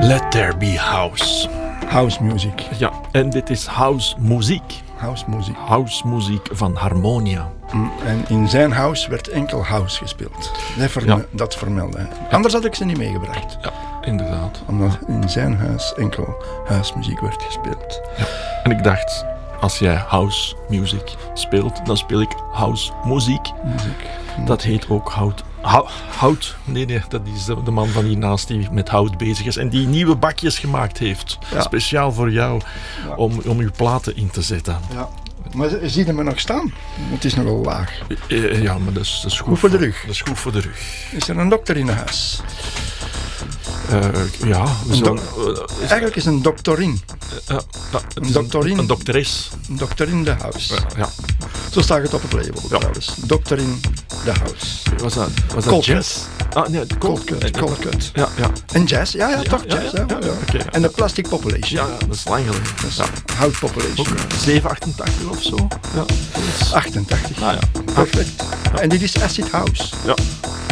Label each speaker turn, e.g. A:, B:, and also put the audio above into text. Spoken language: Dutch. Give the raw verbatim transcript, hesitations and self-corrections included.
A: Let there be house.
B: House music.
A: Ja, en dit is house muziek.
B: House muziek.
A: House muziek van Harmonia.
B: Mm, En in zijn house werd enkel house gespeeld. Dat, verme-
A: Ja.
B: dat vermeldde hij. Anders had ik ze niet meegebracht.
A: Ja, inderdaad.
B: Omdat in zijn huis enkel huismuziek werd gespeeld.
A: Ja. En ik dacht, als jij house music speelt, dan speel ik house muziek.
B: Muziek.
A: Dat heet ook hout. Hou- Hout? Nee, nee, dat is de, de man van hiernaast die met hout bezig is en die nieuwe bakjes gemaakt heeft.
B: Ja.
A: Speciaal voor jou,
B: Ja.
A: om, om uw platen in te zetten.
B: Ja. Maar ze- zie je me nog staan? Het is nogal laag.
A: Eh, eh, Ja, maar dat is, dat is goed,
B: Goed voor de rug.
A: Dat is goed voor de rug.
B: Is er een dokter in huis?
A: Eh, ja, we
B: Een
A: zullen...
B: dok-
A: eh, is-
B: Eigenlijk is een doktorin.
A: eh, ja, het
B: Een
A: is
B: dokterin.
A: Een dokteres.
B: Een dokter in de house.
A: Ja, ja.
B: Zo staat het op het label
A: Ja.
B: trouwens. Dokter in de house.
A: Was dat, was dat
B: Cold
A: jazz? Ah, nee,
B: Cold cut,
A: eh,
B: cold cut.
A: Ja, ja.
B: En jazz? Ja, ja, toch
A: ja,
B: jazz.
A: ja,
B: hè?
A: ja,
B: Ja.
A: oké, ja.
B: En de Plastic Population.
A: Ja, ja, dat is lang geleden.
B: Dat is
A: Ja.
B: Hout Population.
A: Ook zeven achtentachtig of zo. Ja, dat is-
B: achtentachtig.
A: Ah, ja.
B: Perfect. En dit is Acid House.
A: Ja.